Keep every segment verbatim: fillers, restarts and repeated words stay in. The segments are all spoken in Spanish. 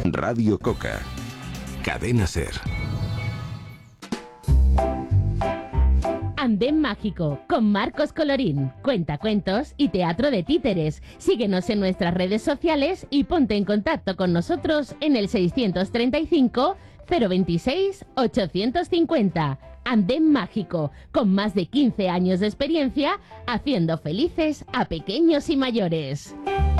Radio Coca. Cadena Ser. Andén Mágico, con Marcos Colorín, cuentacuentos y teatro de títeres. Síguenos en nuestras redes sociales y ponte en contacto con nosotros en el seiscientos treinta y cinco, cero veintiséis, ochocientos cincuenta. Andén Mágico, con más de quince años de experiencia, haciendo felices a pequeños y mayores.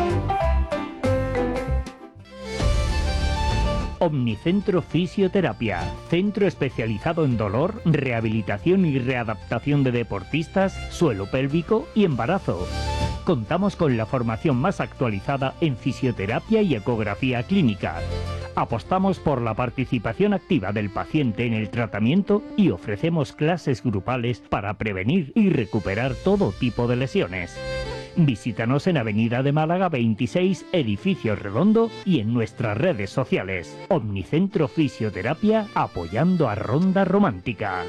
Omnicentro Fisioterapia, centro especializado en dolor, rehabilitación y readaptación de deportistas, suelo pélvico y embarazo. Contamos con la formación más actualizada en fisioterapia y ecografía clínica. Apostamos por la participación activa del paciente en el tratamiento y ofrecemos clases grupales para prevenir y recuperar todo tipo de lesiones. Visítanos en Avenida de Málaga veintiséis, Edificio Redondo, y en nuestras redes sociales. Omnicentro Fisioterapia, apoyando a Ronda Romántica.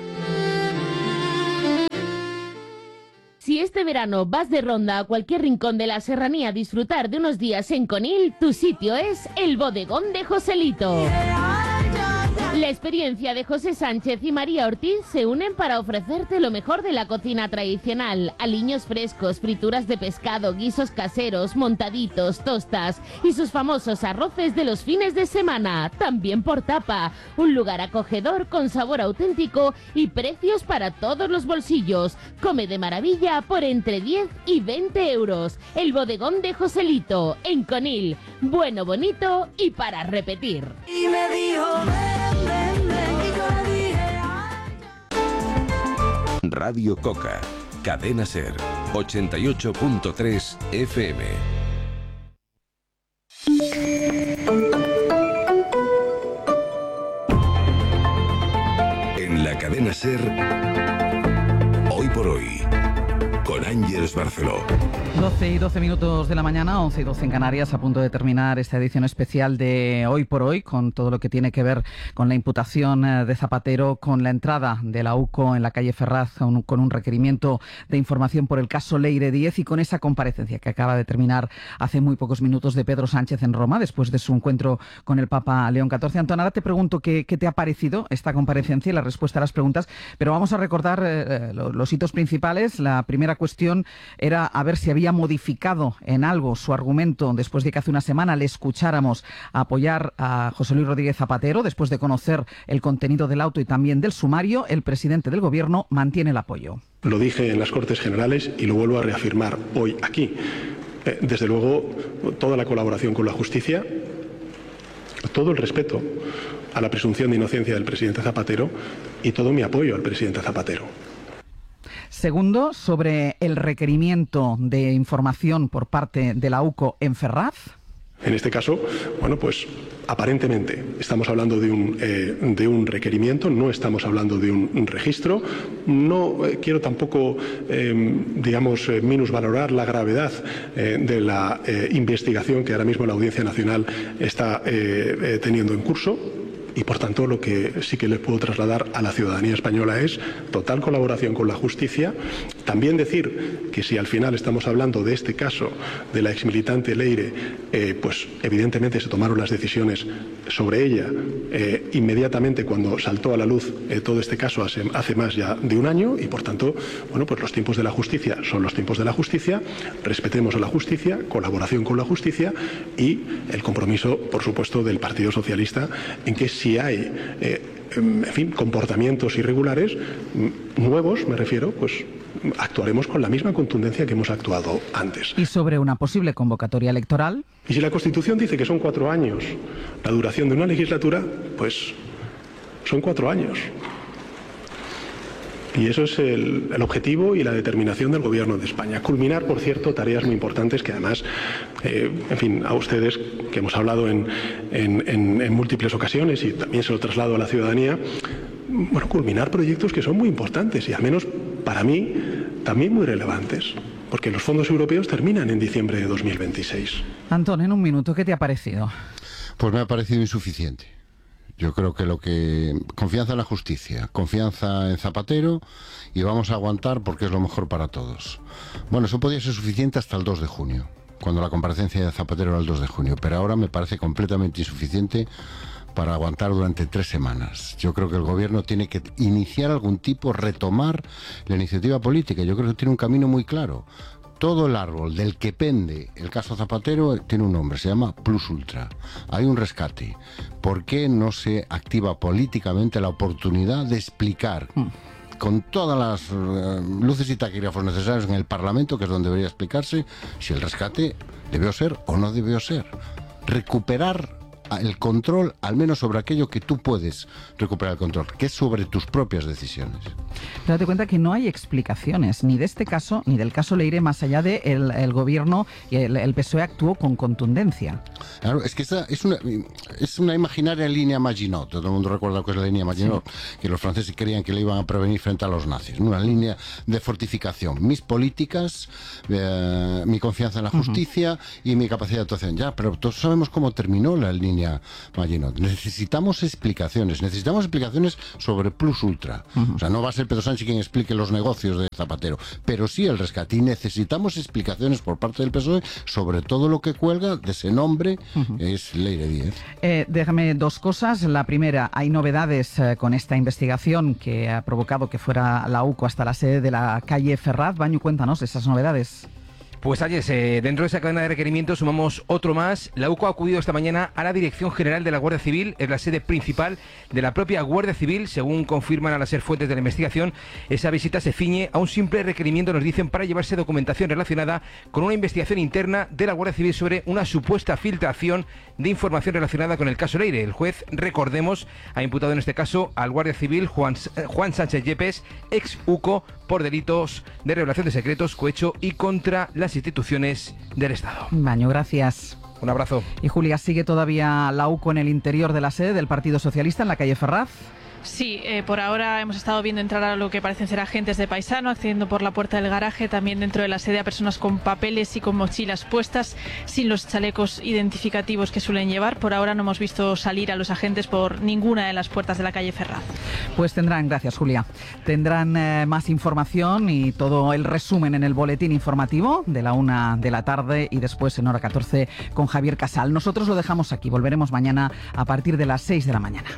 Si este verano vas de ronda a cualquier rincón de la serranía a disfrutar de unos días en Conil, tu sitio es el Bodegón de Joselito. La experiencia de José Sánchez y María Ortiz se unen para ofrecerte lo mejor de la cocina tradicional: aliños frescos, frituras de pescado, guisos caseros, montaditos, tostas y sus famosos arroces de los fines de semana, también por tapa. Un lugar acogedor con sabor auténtico y precios para todos los bolsillos. Come de maravilla por entre diez y veinte euros. El Bodegón de Joselito, en Conil. Bueno, bonito y para repetir. Y me dijo, Radio Coca. Cadena Ser. ochenta y ocho punto tres F M. En la Cadena Ser, hoy por hoy, con Ángeles Barceló. doce y doce minutos de la mañana, once y doce en Canarias, a punto de terminar esta edición especial de Hoy por Hoy, con todo lo que tiene que ver con la imputación de Zapatero, con la entrada de la U C O en la calle Ferraz, con un requerimiento de información por el caso Leire Díez, y con esa comparecencia que acaba de terminar hace muy pocos minutos de Pedro Sánchez en Roma, después de su encuentro con el Papa León catorce. Antón, ahora te pregunto qué, qué te ha parecido esta comparecencia y la respuesta a las preguntas, pero vamos a recordar eh, los hitos principales. La primera cuestión era a ver si había modificado en algo su argumento después de que hace una semana le escucháramos apoyar a José Luis Rodríguez Zapatero. Después de conocer el contenido del auto y también del sumario, el presidente del Gobierno mantiene el apoyo. Lo dije en las Cortes Generales y lo vuelvo a reafirmar hoy aquí. Eh, desde luego, toda la colaboración con la justicia, todo el respeto a la presunción de inocencia del presidente Zapatero y todo mi apoyo al presidente Zapatero. Segundo, sobre el requerimiento de información por parte de la U C O en Ferraz. En este caso, bueno, pues aparentemente estamos hablando de un, eh, de un requerimiento, no estamos hablando de un, un registro. No eh, quiero tampoco, eh, digamos, eh, minusvalorar la gravedad eh, de la eh, investigación que ahora mismo la Audiencia Nacional está eh, eh, teniendo en curso. Y, por tanto, lo que sí que le puedo trasladar a la ciudadanía española es total colaboración con la justicia. También decir que si al final estamos hablando de este caso de la exmilitante Leire, eh, pues evidentemente se tomaron las decisiones sobre ella eh, inmediatamente cuando saltó a la luz eh, todo este caso hace, hace más ya de un año y, por tanto, bueno, pues los tiempos de la justicia son los tiempos de la justicia. Respetemos a la justicia, colaboración con la justicia y el compromiso, por supuesto, del Partido Socialista en que si hay, eh, en fin, comportamientos irregulares nuevos, me refiero, pues actuaremos con la misma contundencia que hemos actuado antes. Y sobre una posible convocatoria electoral. Y si la Constitución dice que son cuatro años la duración de una legislatura, pues son cuatro años. Y eso es el, el objetivo y la determinación del Gobierno de España. Culminar, por cierto, tareas muy importantes que además, eh, en fin, a ustedes, que hemos hablado en, en, en, en múltiples ocasiones y también se lo traslado a la ciudadanía, bueno, culminar proyectos que son muy importantes y al menos para mí también muy relevantes, porque los fondos europeos terminan en diciembre de dos mil veintiséis. Antón, en un minuto, ¿qué te ha parecido? Pues me ha parecido insuficiente. Yo creo que lo que... Confianza en la justicia, confianza en Zapatero y vamos a aguantar porque es lo mejor para todos. Bueno, eso podría ser suficiente hasta el dos de junio. cuando la comparecencia de Zapatero era el dos de junio, pero ahora me parece completamente insuficiente para aguantar durante tres semanas. Yo creo que el gobierno tiene que iniciar algún tipo, retomar la iniciativa política. Yo creo que tiene un camino muy claro. Todo el árbol del que pende el caso Zapatero tiene un nombre, se llama Plus Ultra. Hay un rescate. ¿Por qué no se activa políticamente la oportunidad de explicar con todas las uh, luces y taquígrafos necesarios en el Parlamento, que es donde debería explicarse, si el rescate debió ser o no debió ser? Recuperar el control, al menos sobre aquello que tú puedes recuperar el control, que es sobre tus propias decisiones. Pero date cuenta que no hay explicaciones ni de este caso ni del caso Leire, más allá de el, el gobierno y el, el P S O E actuó con contundencia. Claro, es que esta es una, es una imaginaria línea Maginot. Todo el mundo recuerda que es la línea Maginot, sí, que los franceses creían que le iban a prevenir frente a los nazis. Una línea de fortificación. Mis políticas, eh, mi confianza en la justicia uh-huh. y mi capacidad de actuación. Ya, pero todos sabemos cómo terminó la línea Maginot. Necesitamos explicaciones, necesitamos explicaciones sobre Plus Ultra. Uh-huh. O sea, no va a ser Pedro Sánchez quien explique los negocios de Zapatero, pero sí el rescate. Y necesitamos explicaciones por parte del P S O E sobre todo lo que cuelga de ese nombre, uh-huh. es Leire Díez. Eh, déjame dos cosas. La primera, hay novedades eh, con esta investigación que ha provocado que fuera la U C O hasta la sede de la calle Ferraz. Baño, cuéntanos esas novedades. Pues Ayes, eh, dentro de esa cadena de requerimientos sumamos otro más. La U C O ha acudido esta mañana a la Dirección General de la Guardia Civil, es la sede principal de la propia Guardia Civil. Según confirman a las ser fuentes de la investigación, esa visita se ciñe a un simple requerimiento, nos dicen, para llevarse documentación relacionada con una investigación interna de la Guardia Civil sobre una supuesta filtración de información relacionada con el caso Leire. El juez, recordemos, ha imputado en este caso al Guardia Civil Juan, Juan Sánchez Yepes, ex U C O, por delitos de revelación de secretos, cohecho y contra las instituciones del Estado. Baño, gracias. Un abrazo. Y Julia, ¿sigue todavía la U C O en el interior de la sede del Partido Socialista en la calle Ferraz? Sí, eh, por ahora hemos estado viendo entrar a lo que parecen ser agentes de Paisano, accediendo por la puerta del garaje, también dentro de la sede a personas con papeles y con mochilas puestas, sin los chalecos identificativos que suelen llevar. Por ahora no hemos visto salir a los agentes por ninguna de las puertas de la calle Ferraz. Pues tendrán, gracias Julia, tendrán eh, más información y todo el resumen en el boletín informativo de la una de la tarde y después en hora catorce con Javier Casal. Nosotros lo dejamos aquí, volveremos mañana a partir de las seis de la mañana.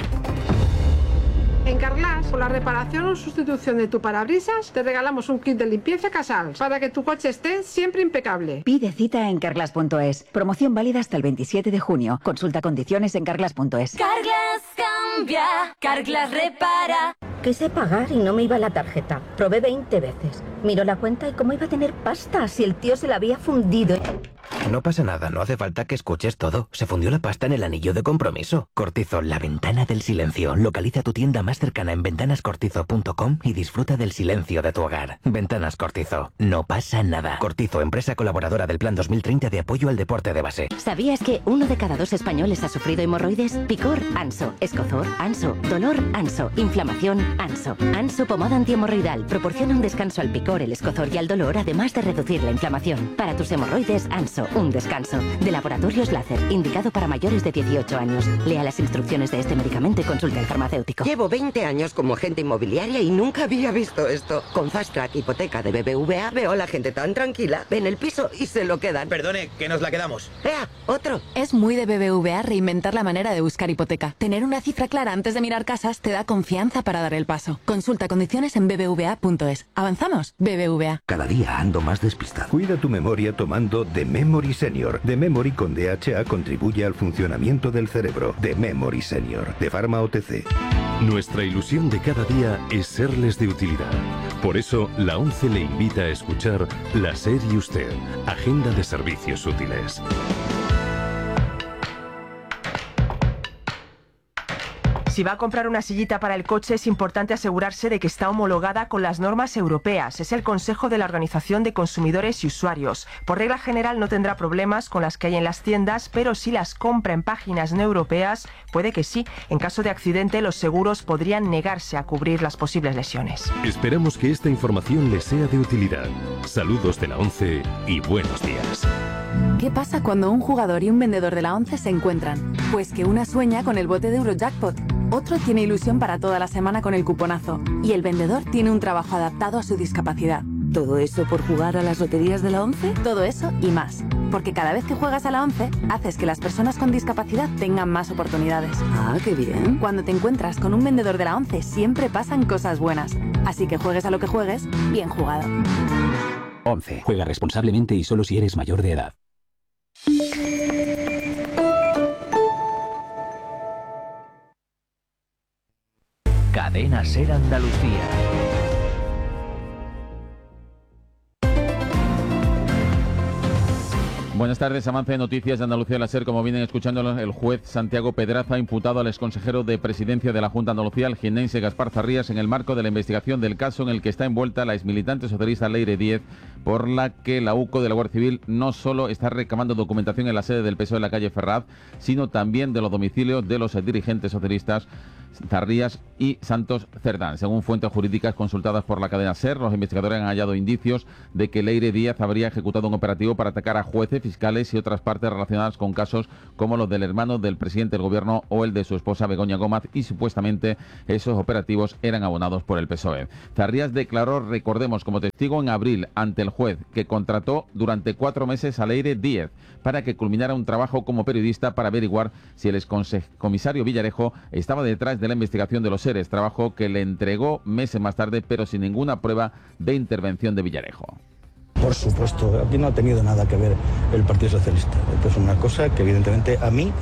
En Carglass, por la reparación o sustitución de tu parabrisas, te regalamos un kit de limpieza Casals para que tu coche esté siempre impecable. Pide cita en carglass punto es. Promoción válida hasta el veintisiete de junio. Consulta condiciones en carglass punto es. Carglass cambia, Carglass repara. Quise pagar y no me iba la tarjeta. Probé veinte veces. Miró la cuenta y cómo iba a tener pasta si el tío se la había fundido. No pasa nada, no hace falta que escuches todo. Se fundió la pasta en el anillo de compromiso. Cortizo, la ventana del silencio. Localiza tu tienda más cercana en ventanas cortizo punto com y disfruta del silencio de tu hogar. Ventanas Cortizo. No pasa nada. Cortizo, empresa colaboradora del Plan dos mil treinta de apoyo al deporte de base. ¿Sabías que uno de cada dos españoles ha sufrido hemorroides? Picor, Anso. Escozor, Anso. Dolor, Anso. Inflamación, Anso. Anso pomada antihemorroidal. Proporciona un descanso al picor, el escozor y al dolor, además de reducir la inflamación. Para tus hemorroides, Anso. Un descanso. De Laboratorios Láser, indicado para mayores de dieciocho años. Lea las instrucciones de este medicamento y consulte al farmacéutico. Llevo veinte años como agente inmobiliaria y nunca había visto esto. Con Fast Track Hipoteca de B B V A veo a la gente tan tranquila, ven el piso y se lo quedan. Perdone, que nos la quedamos. ¡Ea! ¡Otro! Es muy de B B V A reinventar la manera de buscar hipoteca. Tener una cifra clara antes de mirar casas te da confianza para dar el paso. Consulta condiciones en b b v a punto es. ¿Avanzamos? B B V A. Cada día ando más despistado. Cuida tu memoria tomando The Memory Senior. The Memory con D H A contribuye al funcionamiento del cerebro. The Memory Senior, de Pharma O T C. Nuestra ilusión de cada día es serles de utilidad. Por eso, la ONCE le invita a escuchar La SER y Usted, Agenda de Servicios Útiles. Si va a comprar una sillita para el coche, es importante asegurarse de que está homologada con las normas europeas. Es el consejo de la Organización de Consumidores y Usuarios. Por regla general no tendrá problemas con las que hay en las tiendas, pero si las compra en páginas no europeas, puede que sí. En caso de accidente, los seguros podrían negarse a cubrir las posibles lesiones. Esperamos que esta información les sea de utilidad. Saludos de la ONCE y buenos días. ¿Qué pasa cuando un jugador y un vendedor de la ONCE se encuentran? Pues que una sueña con el bote de Eurojackpot, otro tiene ilusión para toda la semana con el cuponazo y el vendedor tiene un trabajo adaptado a su discapacidad. ¿Todo eso por jugar a las loterías de la ONCE? Todo eso y más. Porque cada vez que juegas a la once, haces que las personas con discapacidad tengan más oportunidades. Ah, qué bien. Cuando te encuentras con un vendedor de la once, siempre pasan cosas buenas. Así que juegues a lo que juegues, bien jugado. once. Juega responsablemente y solo si eres mayor de edad. Cadena Ser Andalucía. Buenas tardes, avance de noticias de Andalucía la SER. Como vienen escuchando, el juez Santiago Pedraza ha imputado al exconsejero de Presidencia de la Junta de Andalucía, el jiennense Gaspar Zarrías, en el marco de la investigación del caso en el que está envuelta la exmilitante socialista Leire Díez, por la que la UCO de la Guardia Civil no solo está recabando documentación en la sede del P S O E en la calle Ferraz, sino también de los domicilios de los dirigentes socialistas Zarrías y Santos Cerdán. Según fuentes jurídicas consultadas por la cadena SER, los investigadores han hallado indicios de que Leire Díaz habría ejecutado un operativo para atacar a jueces, fiscales y otras partes relacionadas con casos como los del hermano del presidente del gobierno o el de su esposa Begoña Gómez, y supuestamente esos operativos eran abonados por el P S O E. Zarrías declaró, recordemos, como testigo en abril ante el juez, que contrató durante cuatro meses a Leire Díez para que culminara un trabajo como periodista para averiguar si el excomisario Villarejo estaba detrás de la investigación de los seres, trabajo que le entregó meses más tarde, pero sin ninguna prueba de intervención de Villarejo. Por supuesto, aquí no ha tenido nada que ver el Partido Socialista. Esto es una cosa que evidentemente a mí,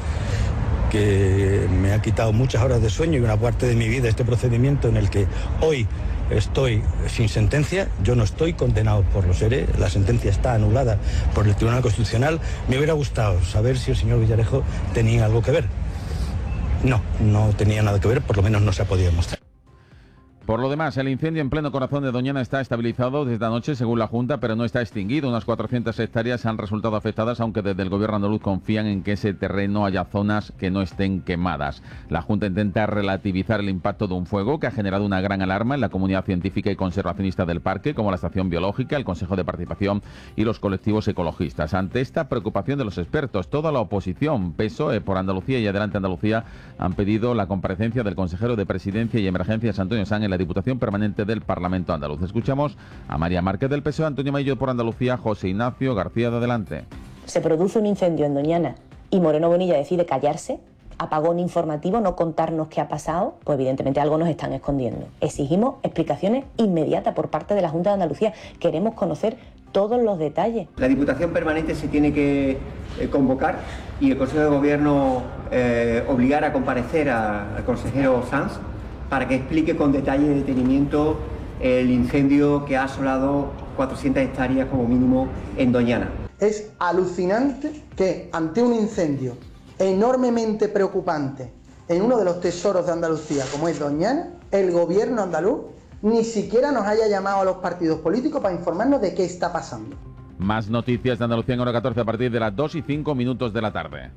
que me ha quitado muchas horas de sueño y una parte de mi vida, este procedimiento en el que hoy estoy sin sentencia, yo no estoy condenado por los ERE, la sentencia está anulada por el Tribunal Constitucional. Me hubiera gustado saber si el señor Villarejo tenía algo que ver. No, no tenía nada que ver, por lo menos no se ha podido mostrar. Por lo demás, el incendio en pleno corazón de Doñana está estabilizado desde anoche, según la Junta, pero no está extinguido. Unas cuatrocientas hectáreas han resultado afectadas, aunque desde el gobierno andaluz confían en que ese terreno haya zonas que no estén quemadas. La Junta intenta relativizar el impacto de un fuego que ha generado una gran alarma en la comunidad científica y conservacionista del parque, como la Estación Biológica, el Consejo de Participación y los colectivos ecologistas. Ante esta preocupación de los expertos, toda la oposición, P S O E, Por Andalucía y Adelante Andalucía, han pedido la comparecencia del consejero de Presidencia y Emergencias, Antonio Sanz, en la Diputación Permanente del Parlamento Andaluz. Escuchamos a María Márquez del P S O E, Antonio Maillo Por Andalucía, José Ignacio García de Adelante. Se produce un incendio en Doñana y Moreno Bonilla decide callarse, apagón informativo, no contarnos qué ha pasado, pues evidentemente algo nos están escondiendo. Exigimos explicaciones inmediatas por parte de la Junta de Andalucía. Queremos conocer todos los detalles. La Diputación Permanente se tiene que eh, convocar y el Consejo de Gobierno eh, obligar a comparecer a, al consejero Sanz para que explique con detalle y detenimiento el incendio que ha asolado cuatrocientas hectáreas como mínimo en Doñana. Es alucinante que ante un incendio enormemente preocupante en uno de los tesoros de Andalucía, como es Doñana, el gobierno andaluz ni siquiera nos haya llamado a los partidos políticos para informarnos de qué está pasando. Más noticias de Andalucía en hora catorce a partir de las dos y cinco minutos de la tarde.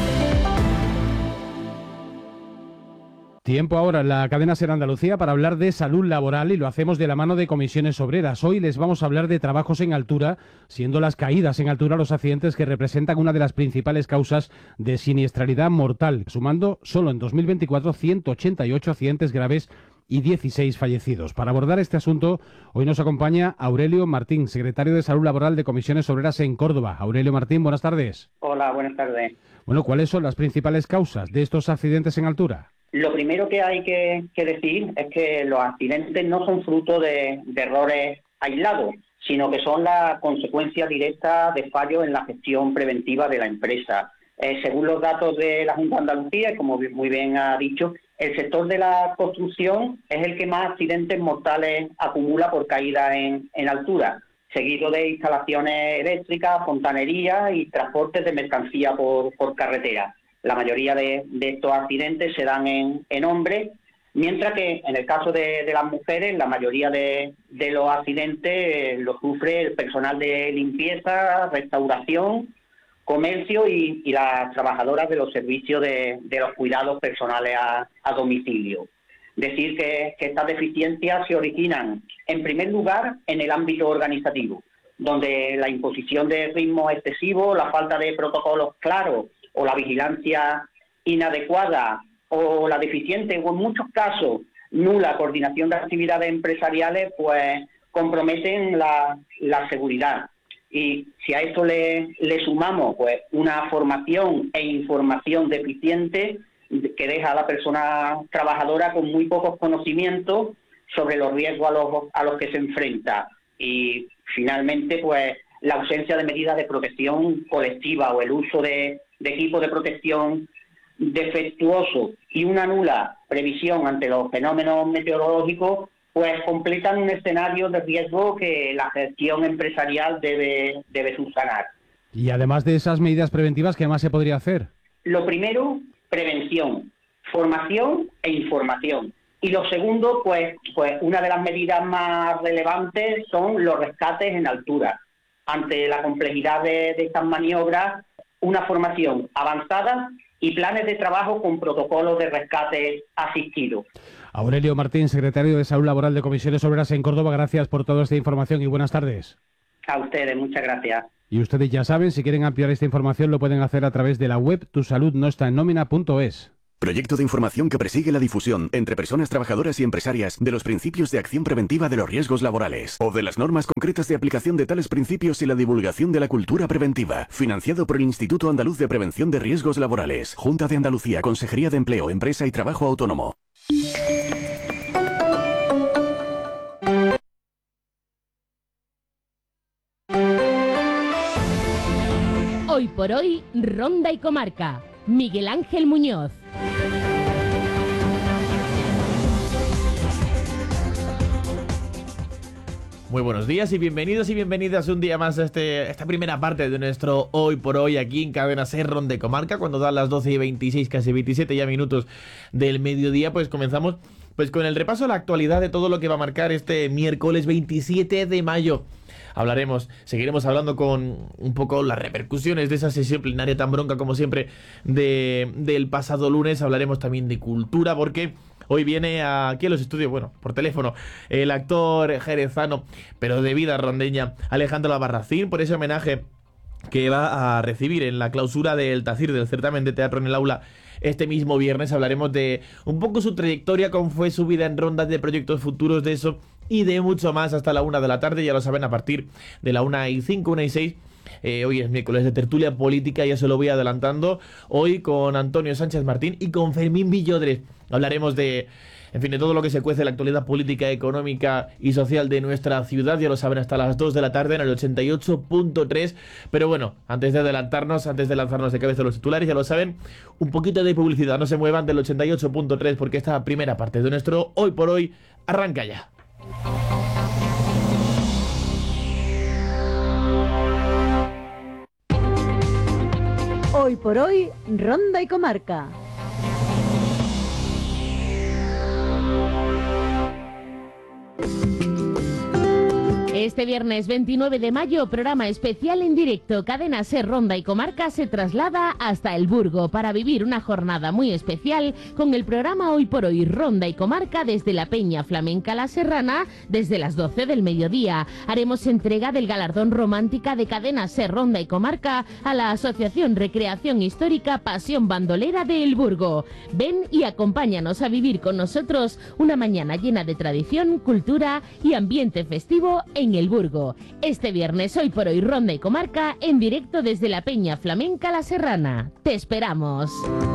Tiempo ahora en la cadena SER Andalucía para hablar de salud laboral, y lo hacemos de la mano de Comisiones Obreras. Hoy les vamos a hablar de trabajos en altura, siendo las caídas en altura los accidentes que representan una de las principales causas de siniestralidad mortal, sumando solo en dos mil veinticuatro ciento ochenta y ocho accidentes graves y dieciséis fallecidos. Para abordar este asunto, hoy nos acompaña Aurelio Martín, secretario de Salud Laboral de Comisiones Obreras en Córdoba. Aurelio Martín, buenas tardes. Hola, buenas tardes. Bueno, ¿cuáles son las principales causas de estos accidentes en altura? Lo primero que hay que, que decir es que los accidentes no son fruto de, de errores aislados, sino que son la consecuencia directa de fallos en la gestión preventiva de la empresa. Eh, según los datos de la Junta de Andalucía, como muy bien ha dicho, el sector de la construcción es el que más accidentes mortales acumula por caída en, en altura, seguido de instalaciones eléctricas, fontanería y transportes de mercancía por, por carretera. La mayoría de, de estos accidentes se dan en, en hombres, mientras que en el caso de, de las mujeres, la mayoría de, de los accidentes eh, los sufre el personal de limpieza, restauración, comercio y, y las trabajadoras de los servicios de, de los cuidados personales a, a domicilio. Decir que, que estas deficiencias se originan, en primer lugar, en el ámbito organizativo, donde la imposición de ritmos excesivos, la falta de protocolos claros, o la vigilancia inadecuada o la deficiente o en muchos casos nula coordinación de actividades empresariales, pues comprometen la, la seguridad. Y si a esto le, le sumamos pues una formación e información deficiente que deja a la persona trabajadora con muy pocos conocimientos sobre los riesgos a los, a los que se enfrenta. Y finalmente, pues la ausencia de medidas de protección colectiva o el uso de, de equipos de protección defectuosos y una nula previsión ante los fenómenos meteorológicos, pues completan un escenario de riesgo que la gestión empresarial debe, debe subsanar. Y además de esas medidas preventivas, ¿qué más se podría hacer? Lo primero, prevención, formación e información. Y lo segundo, pues, pues una de las medidas más relevantes son los rescates en altura. Ante la complejidad de, de estas maniobras, una formación avanzada y planes de trabajo con protocolos de rescate asistido. Aurelio Martín, secretario de Salud Laboral de Comisiones Obreras en Córdoba, gracias por toda esta información y buenas tardes. A ustedes, muchas gracias. Y ustedes ya saben, si quieren ampliar esta información lo pueden hacer a través de la web tu salud no está en nómina punto es. Proyecto de información que persigue la difusión entre personas trabajadoras y empresarias de los principios de acción preventiva de los riesgos laborales o de las normas concretas de aplicación de tales principios y la divulgación de la cultura preventiva. Financiado por el Instituto Andaluz de Prevención de Riesgos Laborales, Junta de Andalucía, Consejería de Empleo, Empresa y Trabajo Autónomo. Hoy por hoy, Ronda y Comarca. Miguel Ángel Muñoz. Muy buenos días y bienvenidos y bienvenidas un día más a este, esta primera parte de nuestro Hoy por Hoy aquí en Cadena SER Ronda y Comarca. Cuando dan las doce y veintiséis, casi veintisiete ya minutos del mediodía, pues comenzamos pues con el repaso a la actualidad de todo lo que va a marcar este miércoles veintisiete de mayo. Hablaremos, seguiremos hablando con un poco las repercusiones de esa sesión plenaria tan bronca como siempre de, del pasado lunes. Hablaremos también de cultura porque hoy viene aquí a los estudios, bueno, por teléfono, el actor jerezano, pero de vida rondeña, Alejandro Albarracín, por ese homenaje que va a recibir en la clausura del TACIR, del certamen de teatro en el aula, este mismo viernes. Hablaremos de un poco su trayectoria, cómo fue su vida en rondas de proyectos futuros, de eso y de mucho más hasta la una de la tarde, ya lo saben, a partir de la una y cinco, una y seis. Eh, hoy es miércoles de tertulia política, ya se lo voy adelantando, hoy con Antonio Sánchez Martín y con Fermín Villodres. Hablaremos de, en fin, de todo lo que se cuece en la actualidad política, económica y social de nuestra ciudad, ya lo saben, hasta las dos de la tarde en el ochenta y ocho punto tres. Pero bueno, antes de adelantarnos, antes de lanzarnos de cabeza los titulares, ya lo saben, un poquito de publicidad, no se muevan del ochenta y ocho punto tres porque esta primera parte de nuestro Hoy por Hoy arranca ya. Hoy por hoy, Ronda y Comarca. Este viernes veintinueve de mayo, programa especial en directo. Cadena SER Ronda y Comarca se traslada hasta El Burgo para vivir una jornada muy especial con el programa Hoy por Hoy Ronda y Comarca desde la Peña Flamenca La Serrana desde las doce del mediodía. Haremos entrega del galardón romántica de Cadena SER Ronda y Comarca a la Asociación Recreación Histórica Pasión Bandolera de El Burgo. Ven y acompáñanos a vivir con nosotros una mañana llena de tradición, cultura y ambiente festivo en El Burgo. Este viernes Hoy por Hoy Ronda y Comarca en directo desde la Peña Flamenca La Serrana. Te esperamos.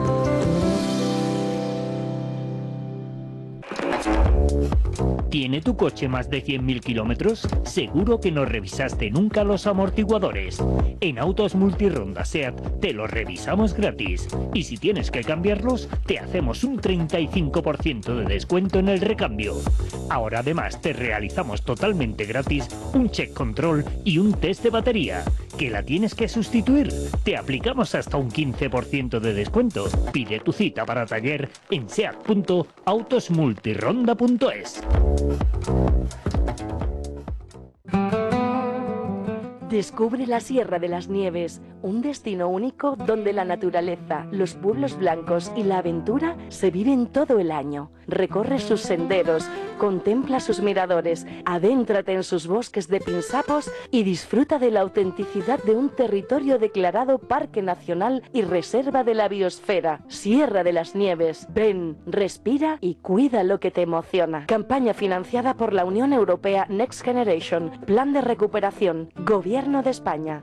¿Tiene tu coche más de cien mil kilómetros? Seguro que no revisaste nunca los amortiguadores. En Autos Multironda SEAT te los revisamos gratis. Y si tienes que cambiarlos, te hacemos un treinta y cinco por ciento de descuento en el recambio. Ahora además te realizamos totalmente gratis un check control y un test de batería. ¿Que la tienes que sustituir? Te aplicamos hasta un quince por ciento de descuento. Pide tu cita para taller en seat punto autos multironda punto es. Descubre la Sierra de las Nieves, un destino único donde la naturaleza, los pueblos blancos y la aventura se viven todo el año. Recorre sus senderos, contempla sus miradores, adéntrate en sus bosques de pinsapos y disfruta de la autenticidad de un territorio declarado Parque Nacional y Reserva de la Biosfera. Sierra de las Nieves, ven, respira y cuida lo que te emociona. Campaña financiada por la Unión Europea Next Generation, Plan de Recuperación, Gobierno Gobierno de España.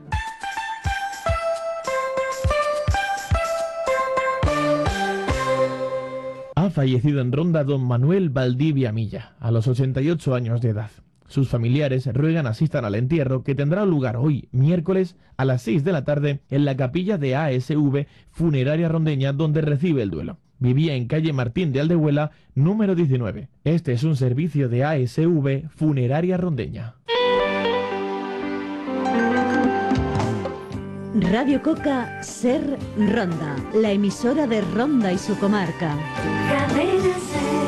Ha fallecido en Ronda don Manuel Valdivia Milla, a los ochenta y ocho años de edad. Sus familiares ruegan asistan al entierro, que tendrá lugar hoy, miércoles, a las seis de la tarde, en la capilla de A S V Funeraria Rondeña, donde recibe el duelo. Vivía en calle Martín de Aldehuela, número diecinueve. Este es un servicio de A S V Funeraria Rondeña. Radio Coca Ser Ronda, la emisora de Ronda y su comarca. Cadena Ser.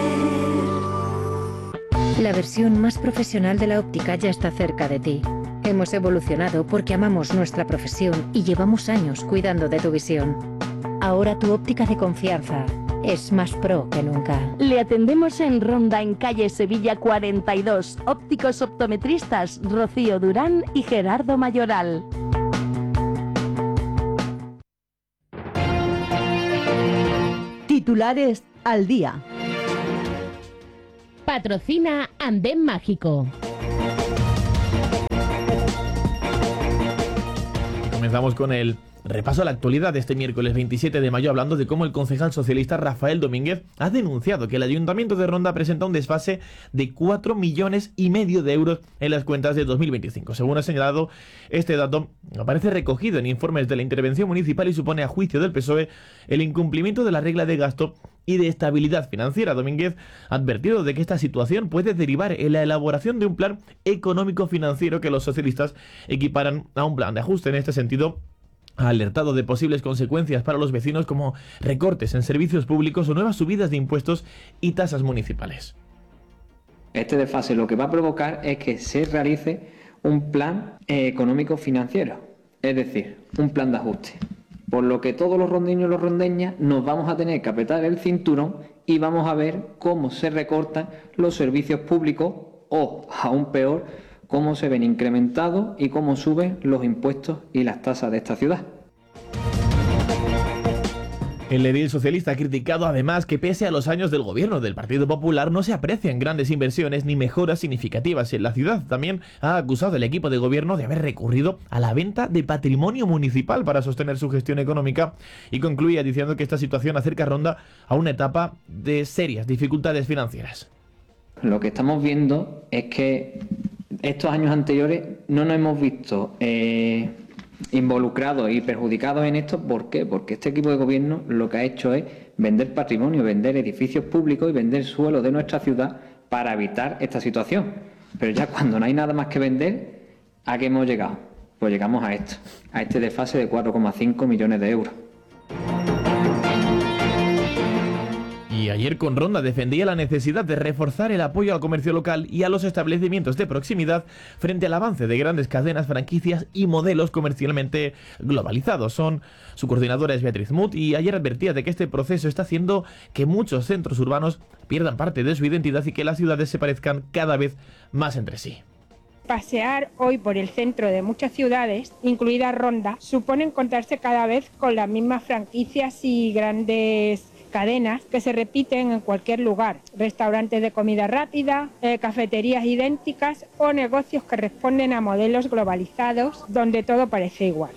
La versión más profesional de la óptica ya está cerca de ti. Hemos evolucionado porque amamos nuestra profesión y llevamos años cuidando de tu visión. Ahora tu óptica de confianza es más pro que nunca. Le atendemos en Ronda, en calle Sevilla cuarenta y dos. Ópticos optometristas Rocío Durán y Gerardo Mayoral. Titulares al día. Patrocina Andén Mágico. Comenzamos con el repaso a la actualidad de este miércoles veintisiete de mayo, hablando de cómo el concejal socialista Rafael Domínguez ha denunciado que el Ayuntamiento de Ronda presenta un desfase de cuatro millones y medio de euros en las cuentas de dos mil veinticinco. Según ha señalado, este dato aparece recogido en informes de la intervención municipal y supone, a juicio del P S O E, el incumplimiento de la regla de gasto y de estabilidad financiera. Domínguez ha advertido de que esta situación puede derivar en la elaboración de un plan económico-financiero que los socialistas equiparan a un plan de ajuste. En este sentido, ha alertado de posibles consecuencias para los vecinos, como recortes en servicios públicos o nuevas subidas de impuestos y tasas municipales. Este desfase lo que va a provocar es que se realice un plan eh, económico-financiero, es decir, un plan de ajuste. Por lo que todos los rondeños y los rondeñas nos vamos a tener que apretar el cinturón y vamos a ver cómo se recortan los servicios públicos o, aún peor, cómo se ven incrementados y cómo suben los impuestos y las tasas de esta ciudad. El edil socialista ha criticado además que, pese a los años del gobierno del Partido Popular, no se aprecian grandes inversiones ni mejoras significativas en la ciudad. También ha acusado al equipo de gobierno de haber recurrido a la venta de patrimonio municipal para sostener su gestión económica, y concluía diciendo que esta situación acerca a Ronda a una etapa de serias dificultades financieras. Lo que estamos viendo es que estos años anteriores no nos hemos visto eh, involucrados y perjudicados en esto. ¿Por qué? Porque este equipo de gobierno lo que ha hecho es vender patrimonio, vender edificios públicos y vender suelo de nuestra ciudad para evitar esta situación. Pero ya cuando no hay nada más que vender, ¿a qué hemos llegado? Pues llegamos a esto, a este desfase de cuatro coma cinco millones de euros. Y ayer con Ronda defendía la necesidad de reforzar el apoyo al comercio local y a los establecimientos de proximidad frente al avance de grandes cadenas, franquicias y modelos comercialmente globalizados. Son su coordinadora es Beatriz Mut, y ayer advertía de que este proceso está haciendo que muchos centros urbanos pierdan parte de su identidad y que las ciudades se parezcan cada vez más entre sí. Pasear hoy por el centro de muchas ciudades, incluida Ronda, supone encontrarse cada vez con las mismas franquicias y grandes cadenas que se repiten en cualquier lugar: restaurantes de comida rápida, eh, cafeterías idénticas o negocios que responden a modelos globalizados donde todo parece igual.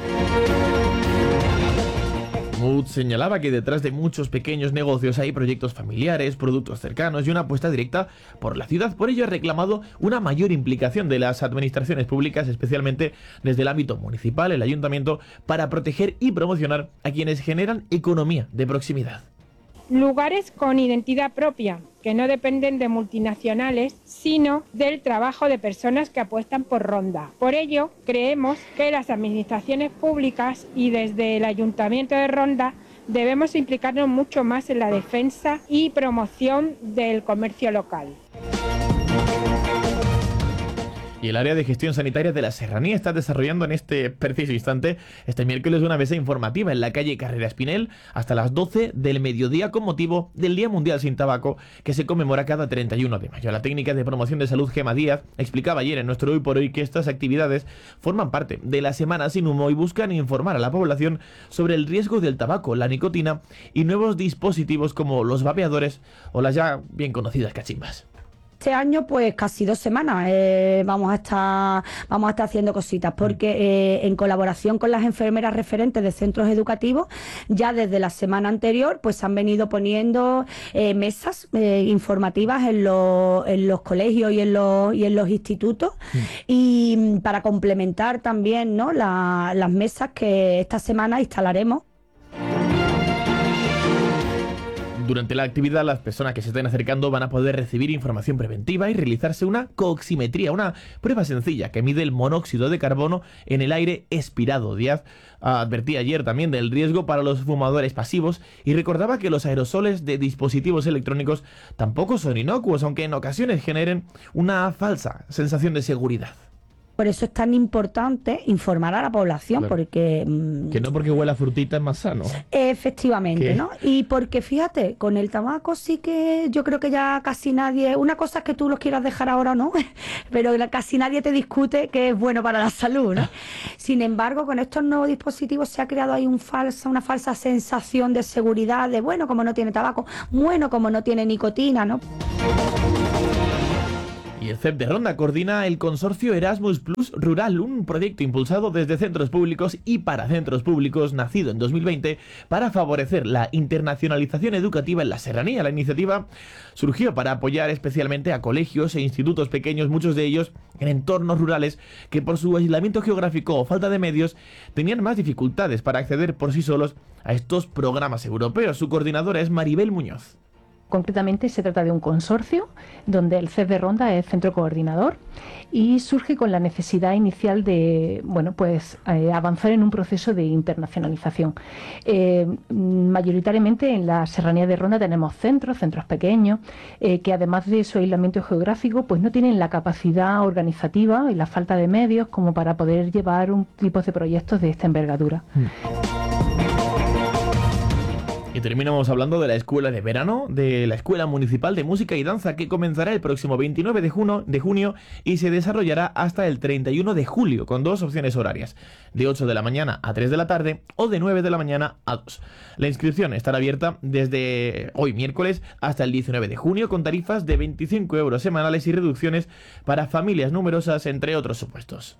Mood señalaba que detrás de muchos pequeños negocios hay proyectos familiares, productos cercanos y una apuesta directa por la ciudad. Por ello ha reclamado una mayor implicación de las administraciones públicas, especialmente desde el ámbito municipal, el ayuntamiento, para proteger y promocionar a quienes generan economía de proximidad. Lugares con identidad propia, que no dependen de multinacionales, sino del trabajo de personas que apuestan por Ronda. Por ello, creemos que las administraciones públicas y desde el Ayuntamiento de Ronda debemos implicarnos mucho más en la defensa y promoción del comercio local. Y el área de gestión sanitaria de la Serranía está desarrollando en este preciso instante, este miércoles, una mesa informativa en la calle Carrera Espinel hasta las doce del mediodía con motivo del Día Mundial Sin Tabaco, que se conmemora cada treinta y uno de mayo. La técnica de promoción de salud Gema Díaz explicaba ayer en nuestro Hoy por Hoy que estas actividades forman parte de la Semana Sin Humo y buscan informar a la población sobre el riesgo del tabaco, la nicotina y nuevos dispositivos como los vapeadores o las ya bien conocidas cachimbas. este año pues casi dos semanas eh, vamos a estar vamos a estar haciendo cositas, porque eh, en colaboración con las enfermeras referentes de centros educativos, ya desde la semana anterior pues se han venido poniendo eh, mesas eh, informativas en los, en los colegios y en los, y en los institutos, mm. y para complementar también, ¿no?, la, las mesas que esta semana instalaremos. Durante la actividad, las personas que se estén acercando van a poder recibir información preventiva y realizarse una coximetría, una prueba sencilla que mide el monóxido de carbono en el aire expirado. Díaz advertía ayer también del riesgo para los fumadores pasivos y recordaba que los aerosoles de dispositivos electrónicos tampoco son inocuos, aunque en ocasiones generen una falsa sensación de seguridad. Por eso es tan importante informar a la población, claro. porque... Mmm, que no porque huele a frutita es más sano. Efectivamente, ¿qué? ¿no? Y porque, fíjate, con el tabaco sí que yo creo que ya casi nadie... Una cosa es que tú los quieras dejar ahora o no, pero casi nadie te discute que es bueno para la salud, ¿no? Sin embargo, con estos nuevos dispositivos se ha creado ahí un falsa, una falsa sensación de seguridad, de bueno, como no tiene tabaco, bueno, como no tiene nicotina, ¿no? Y el C E P de Ronda coordina el consorcio Erasmus Plus Rural, un proyecto impulsado desde centros públicos y para centros públicos, nacido en dos mil veinte para favorecer la internacionalización educativa en la serranía. La iniciativa surgió para apoyar especialmente a colegios e institutos pequeños, muchos de ellos en entornos rurales que por su aislamiento geográfico o falta de medios tenían más dificultades para acceder por sí solos a estos programas europeos. Su coordinadora es Maribel Muñoz. Concretamente se trata de un consorcio donde el C E P de Ronda es centro coordinador y surge con la necesidad inicial de bueno, pues, eh, avanzar en un proceso de internacionalización. Eh, mayoritariamente en la serranía de Ronda tenemos centros, centros pequeños, eh, que además de su aislamiento geográfico pues no tienen la capacidad organizativa y la falta de medios como para poder llevar un tipo de proyectos de esta envergadura. Mm. Y terminamos hablando de la Escuela de Verano, de la Escuela Municipal de Música y Danza, que comenzará el próximo veintinueve de junio, de junio y se desarrollará hasta el treinta y uno de julio, con dos opciones horarias, de ocho de la mañana a tres de la tarde o de nueve de la mañana a dos. La inscripción estará abierta desde hoy miércoles hasta el diecinueve de junio, con tarifas de veinticinco euros semanales y reducciones para familias numerosas, entre otros supuestos.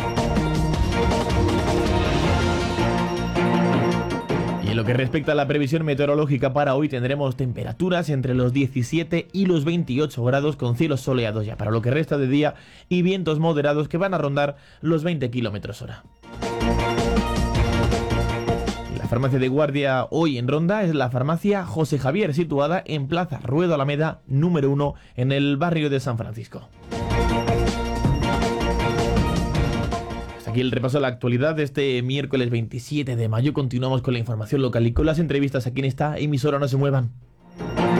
En lo que respecta a la previsión meteorológica para hoy, tendremos temperaturas entre los diecisiete y los veintiocho grados con cielos soleados ya para lo que resta de día y vientos moderados que van a rondar los veinte kilómetros hora. La farmacia de guardia hoy en Ronda es la farmacia José Javier, situada en Plaza Ruedo Alameda número uno en el barrio de San Francisco. Aquí el repaso de la actualidad de este miércoles veintisiete de mayo. Continuamos con la información local y con las entrevistas aquí en esta emisora. No se muevan.